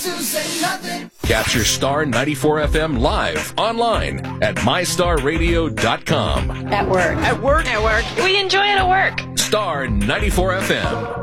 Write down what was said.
Capture Star 94 FM live online at mystarradio.com. At work. At work. At work. We enjoy it at work. Star 94 FM.